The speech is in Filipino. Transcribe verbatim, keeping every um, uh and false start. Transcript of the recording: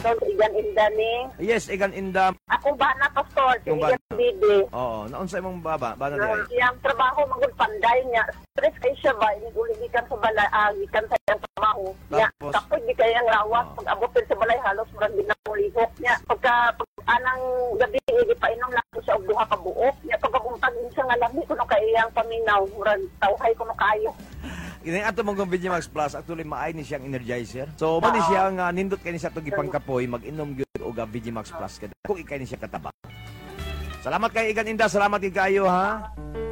Pastor, igan inda ni. Yes, igan inda. Ako ba na, Pastor? Yung Igan bana. bibi. Oo, naunsay mong baba, bana di ay. Uh, yung trabaho magul panday niya. Stress kayo siya ba? Uli gikan sa balay, ah, gikan sa iyang trabaho. Ya, Tapos? kapag di kayang lawas, Oh. pag abutin sa balay, halos murag di na mulihok niya. Pagka, pag anang gabi, di pa inom lang siya og duha ka buok. Niya, pag abuntag siya nga lami, kuno kayang paminaw, murag tawhay kuno kayo. Ini ato mong Vigimax Plus actually maay ni siyang energizer. So mo ni siya nga nindot kay ni sa tug ipangkapoy mag-inom gyud og Vigimax Plus kada kung ikay ni siya kataba. Salamat kay Igan Inda, salamat kay kayo ha.